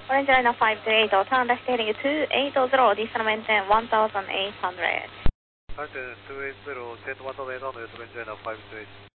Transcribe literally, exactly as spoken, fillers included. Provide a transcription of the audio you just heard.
Orange Liner five two eight, turn left heading two eight zero, descent maintain one thousand eight hundred. Maintain two eight zero, set one thousand eight hundred, Orange Liner five two eight.